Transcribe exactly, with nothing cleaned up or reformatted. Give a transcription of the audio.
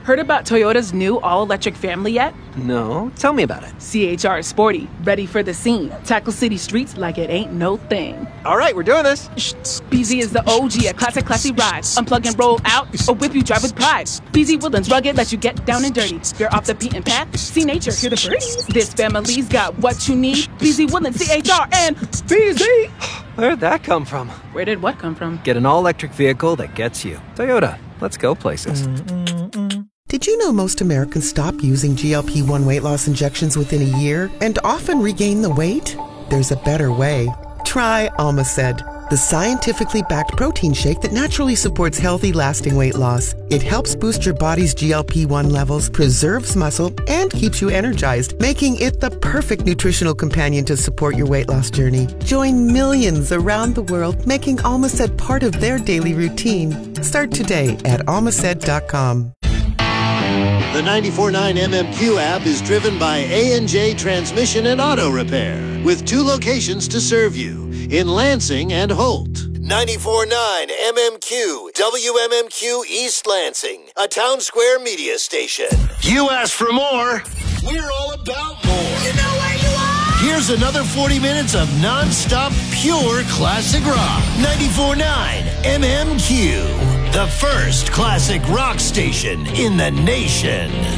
Heard about Toyota's new all-electric family yet? No, tell me about it. C H R is sporty, ready for the scene. Tackle city streets like it ain't no thing. All right, we're doing this. B Z is the O G, a classic, classy ride. Unplug and roll out, or whip you drive with pride. B Z Woodlands rugged, lets you get down and dirty. You're off the beaten path, see nature, hear the birds. This family's got what you need. B Z Woodlands, C H R, and B Z. Where'd that come from? Where did what come from? Get an all-electric vehicle that gets you. Toyota, let's go places. Did you know most Americans stop using G L P one weight loss injections within a year and often regain the weight? There's a better way. Try Almaced, the scientifically backed protein shake that naturally supports healthy, lasting weight loss. It helps boost your body's G L P one levels, preserves muscle, and keeps you energized, making it the perfect nutritional companion to support your weight loss journey. Join millions around the world making Almaced part of their daily routine. Start today at almaced dot com. The ninety-four point nine M M Q app is driven by A and J Transmission and Auto Repair, with two locations to serve you, in Lansing and Holt. ninety-four point nine M M Q, W M M Q East Lansing, a Town Square media station. You asked for more, we're all about more. You know where you are! Here's another forty minutes of non-stop pure classic rock. ninety-four point nine M M Q, the first classic rock station in the nation.